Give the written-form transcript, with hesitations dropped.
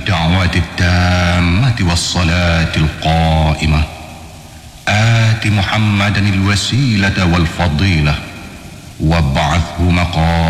الدعوة التامة والصلاة القائمة آت محمدا الوسيلة والفضيلة وابعثه مقام